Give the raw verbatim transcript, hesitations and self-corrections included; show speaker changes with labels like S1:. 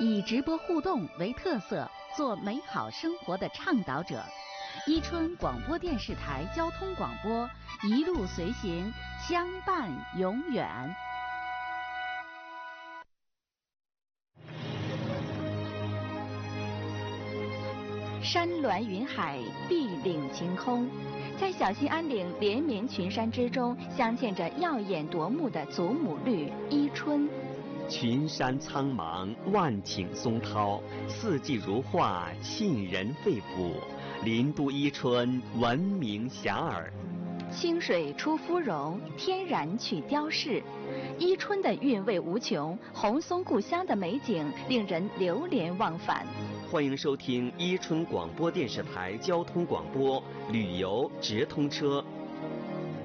S1: 以直播互动为特色，做美好生活的倡导者。伊春广播电视台交通广播，一路随行，相伴永远。山峦云海，碧岭晴空，在小兴安岭连绵群山之中，镶嵌着耀眼夺目的祖母绿伊春。
S2: 群山苍茫，万顷松涛，四季如画，沁人肺腑。林都伊春，闻名遐迩。
S1: 清水出芙蓉，天然取雕饰。伊春的韵味无穷，红松故乡的美景令人流连忘返。
S2: 欢迎收听伊春广播电视台交通广播旅游直通车。